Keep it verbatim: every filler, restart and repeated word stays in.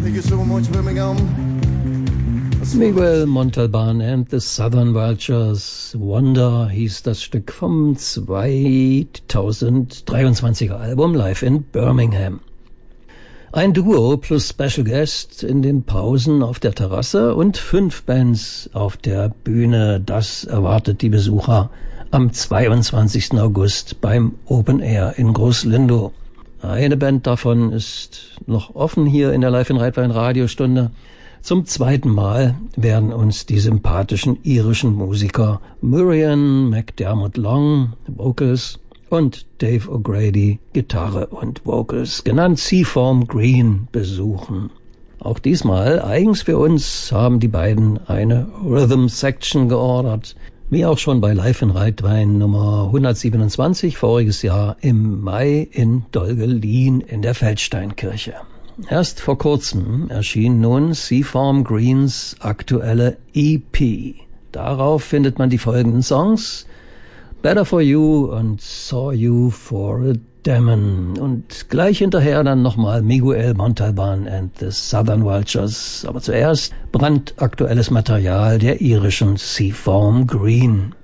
Thank you so much, Birmingham. Miguel Montalban and the Southern Vultures. Wonder hieß das Stück vom zweitausenddreiundzwanziger Album Live in Birmingham. Ein Duo plus Special Guest in den Pausen auf der Terrasse und fünf Bands auf der Bühne. Das erwartet die Besucher am zweiundzwanzigsten August beim Open Air in Groß-Lindow. Eine Band davon ist noch offen hier in der Live in Reitwein Radiostunde. Zum zweiten Mal werden uns die sympathischen irischen Musiker Murian McDermott Long, Vocals, und Dave O'Grady, Gitarre und Vocals, genannt Seaform Green, besuchen. Auch diesmal, eigens für uns, haben die beiden eine Rhythm Section geordert, wie auch schon bei Live in Reitwein Nummer hundertsiebenundzwanzig voriges Jahr im Mai in Dolgelin in der Feldsteinkirche. Erst vor kurzem erschien nun Seaform Greens aktuelle E P. Darauf findet man die folgenden Songs: Better for You und Saw You for a Demon. Und gleich hinterher dann nochmal Miguel Montalban and the Southern Vultures. Aber zuerst brandaktuelles Material der irischen Seaform Green.